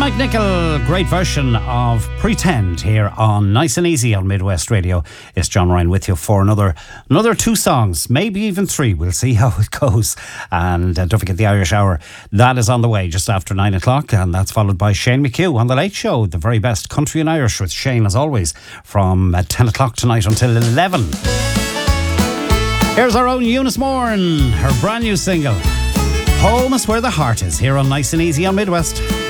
Mike Nichol, great version of Pretend here on Nice and Easy on Midwest Radio. It's John Ryan with you for another 2 songs, maybe even 3. We'll see how it goes. And don't forget the Irish Hour. That is on the way just after 9 o'clock, and that's followed by Shane McHugh on The Late Show, the very best country and Irish with Shane, as always, from 10 o'clock tonight until 11. Here's our own Eunice Moran, her brand new single, Home is Where the Heart Is, here on Nice and Easy on Midwest.